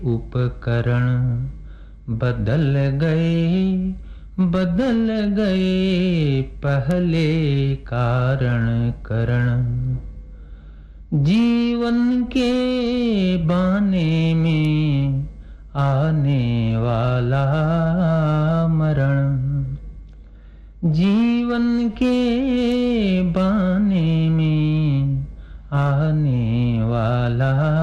उपकरण बदल गए पहले कारण करण। जीवन के बाने में आने वाला मरण। जीवन के बाने में आने वाला